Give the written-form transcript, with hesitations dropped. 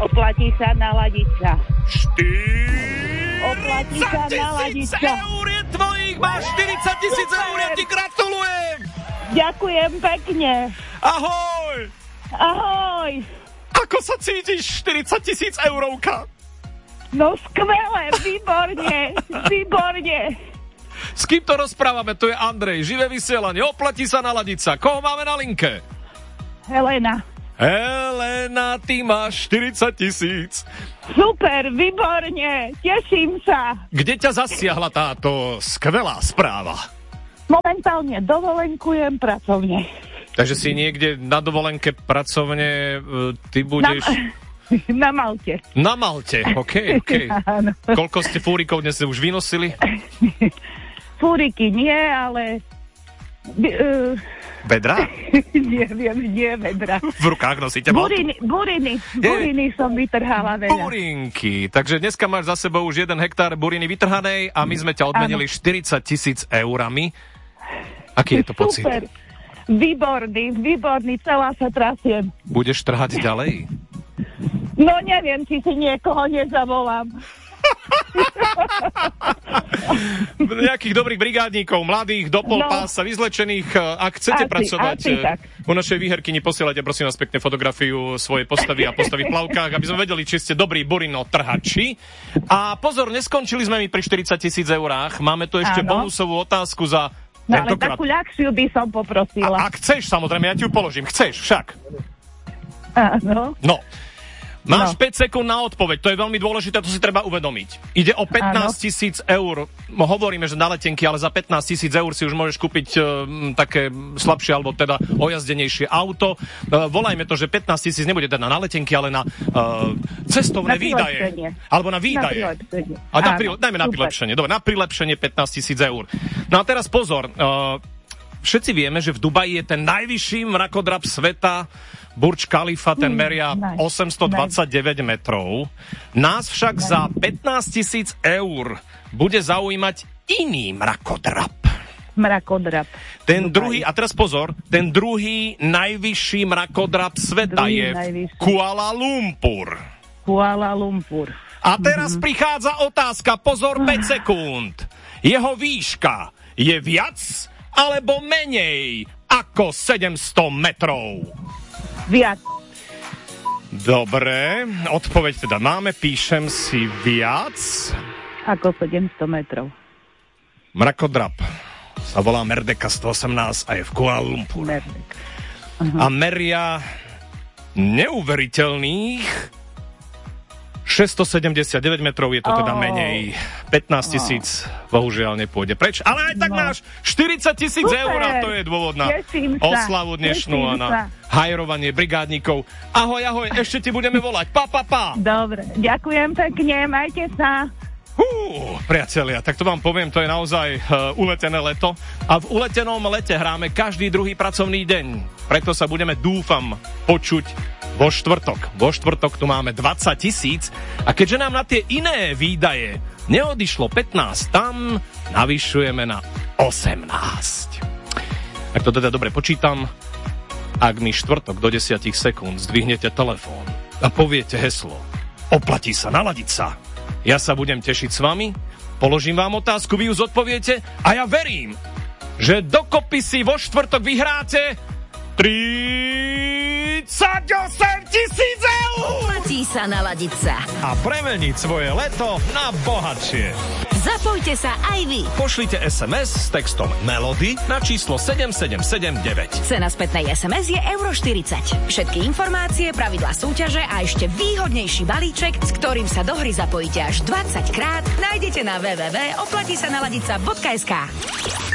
Oplatí sa naladiť sa. 40 Oplatí sa naladiť sa. eur je tvojich, máš 40 000 eur, ja ti gratulujem. Ďakujem pekne. Ahoj. Ahoj. Ako sa cítiš, 40 000 eurovka? No skvelé, výborne. S kým to rozprávame? To je Andrej, živé vysielanie, oplatí sa naladiť sa. Koho máme na linke? Helena, ty máš 40 000. super, výborne, teším sa. Kde ťa zasiahla táto skvelá správa? Momentálne dovolenkujem pracovne. Takže si niekde na dovolenke pracovne, ty budeš... Na Malte. Na Malte, OK. Áno. Koľko ste fúrikov dnes už vynosili? Fúriky nie, ale... Bedra? nie vedra. V rukách nosíte Maltu? Buriny som vytrhala veľa. Burinky. Takže dneska máš za sebou už 1 hektár buriny vytrhanej a my sme ťa odmenili 40 000 eurami. Aký je to pocit? Super. Výborný, celá sa trasiem. Budeš trhať ďalej? No neviem, či si niekoho nezavolám. Nejakých dobrých brigádníkov, mladých, do polpása, vyzlečených. Ak chcete pracovať u našej výherkyni, posielajte prosím vás pekne fotografiu svojej postavy a postavy v plavkách, aby sme vedeli, či ste dobrí burino trhači. A pozor, neskončili sme mi pri 40 000 eurách. Máme tu ešte bonusovú otázku za... No ale takú ľahšiu by som poprosila. Ak chceš, samozrejme, ja ti ju položím. Chceš však. Áno. No. Máš 5 sekúnd na odpoveď, to je veľmi dôležité, to si treba uvedomiť. Ide o 15 000 eur. Hovoríme, že na letenky, ale za 15 000 eur si už môžeš kúpiť také slabšie, alebo teda ojazdenejšie auto. Volajme to, že 15 000 nebude teda na letenky, ale na cestovné výdaje. Alebo na výdaje. Dajme na prilepšenie. Dobre, na prilepšenie 15 000 eur. No a teraz pozor. Všetci vieme, že v Dubaji je ten najvyšší mrakodrap sveta, Burj Khalifa, ten meria 829 metrov. Nás však za 15 000 eur bude zaujímať iný mrakodrap. Ten druhý, a teraz pozor, ten druhý najvyšší mrakodrap sveta je Kuala Lumpur. A teraz prichádza otázka, pozor, 5 sekúnd. Jeho výška je viac alebo menej ako 700 metrov? Viac. Dobre, odpoveď teda máme, píšem si viac. Ako 700 metrov. Mrakodrap sa volá Merdeka 118 a je v Kuala Lumpur. A meria neuveriteľných 679 metrov, je to teda menej. 15 000 bohužiaľ nepôjde preč. Ale aj tak máš 40 000 eur a to je dôvod na oslavu dnešnú a na hajrovanie brigádnikov. Ahoj, ešte ti budeme volať. Pa. Dobre, ďakujem pekne, majte sa. Priatelia, tak to vám poviem, to je naozaj uletené leto. A v uletenom lete hráme každý druhý pracovný deň. Preto sa budeme, dúfam, počuť vo štvrtok. Vo štvrtok tu máme 20 000 a keďže nám na tie iné výdaje neodišlo 15, tam navyšujeme na 18. Ak to teda dobre počítam, ak mi štvrtok do 10 sekúnd zdvihnete telefón a poviete heslo oplatí sa naladiť sa, ja sa budem tešiť s vami, položím vám otázku, vy ju zodpoviete a ja verím, že dokopy si vo štvrtok vyhráte 38 000 eur! Oplatí sa naladiť sa. A premeniť svoje leto na bohatšie. Zapojte sa aj vy. Pošlite SMS s textom Melody na číslo 7779. Cena spätnej SMS je €40. Všetky informácie, pravidlá súťaže a ešte výhodnejší balíček, s ktorým sa do hry zapojíte až 20 krát, nájdete na www.oplatisanaladica.sk.